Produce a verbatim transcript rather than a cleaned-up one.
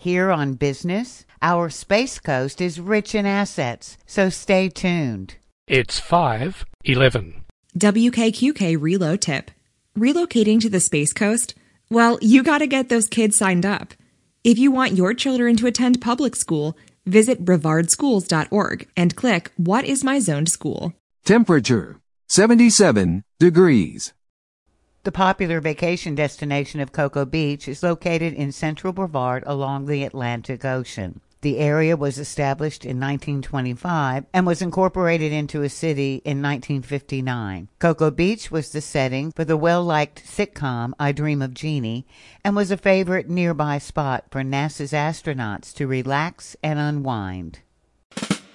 Here on Business, our Space Coast is rich in assets, so stay tuned. It's five eleven. W K Q K reload tip. Relocating to the Space Coast? Well, you gotta get those kids signed up. If you want your children to attend public school, visit brevard schools dot org and click What is my zoned school? Temperature, seventy-seven degrees. The popular vacation destination of Cocoa Beach is located in central Brevard along the Atlantic Ocean. The area was established in nineteen twenty-five and was incorporated into a city in nineteen fifty-nine. Cocoa Beach was the setting for the well-liked sitcom I Dream of Jeannie and was a favorite nearby spot for NASA's astronauts to relax and unwind.